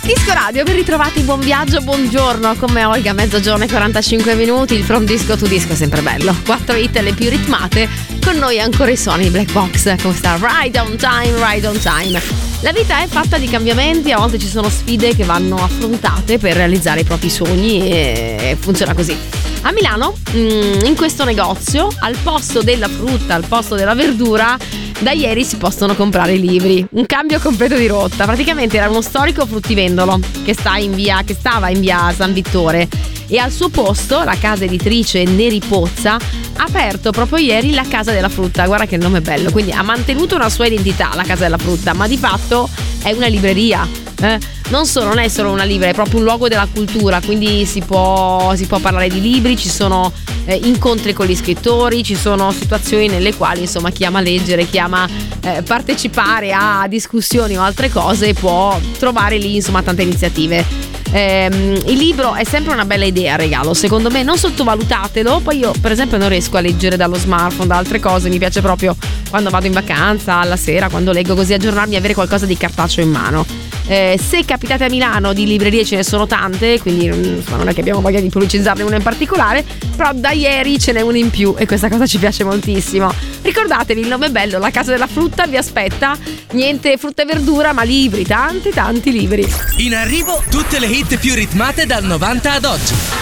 Disco Radio, ben ritrovati, buon viaggio, buongiorno. Come Olga, mezzogiorno e 45 minuti. Il From Disco to Disco è sempre bello. 4 hit le più ritmate. Con noi ancora i suoni Black Box. Come sta? Ride on time, ride on time. La vita è fatta di cambiamenti, a volte ci sono sfide che vanno affrontate per realizzare i propri sogni e funziona così. A Milano, in questo negozio, al posto della frutta, al posto della verdura, da ieri si possono comprare i libri. Un cambio completo di rotta. Praticamente era uno storico fruttivendolo che stava in via San Vittore, e al suo posto la casa editrice Neri Pozza ha aperto proprio ieri la Casa della Frutta. Guarda che il nome è bello, quindi ha mantenuto una sua identità, la Casa della Frutta, ma di fatto è una libreria. Non è solo una libreria, è proprio un luogo della cultura, quindi si può parlare di libri, ci sono incontri con gli scrittori, ci sono situazioni nelle quali insomma chi ama leggere, chi ama partecipare a discussioni o altre cose può trovare lì insomma tante iniziative. Il libro è sempre una bella idea, regalo, secondo me, non sottovalutatelo. Poi io per esempio non riesco a leggere dallo smartphone, da altre cose, mi piace proprio quando vado in vacanza, alla sera, quando leggo, così aggiornarmi e avere qualcosa di cartaceo in mano. Se capitate a Milano, di librerie ce ne sono tante, quindi non è che abbiamo voglia di pubblicizzarne una in particolare, però da ieri ce n'è una in più e questa cosa ci piace moltissimo. Ricordatevi, il nome è bello, la Casa della Frutta vi aspetta. Niente frutta e verdura, ma libri, tanti libri. In arrivo tutte le hit più ritmate dal 90 ad oggi.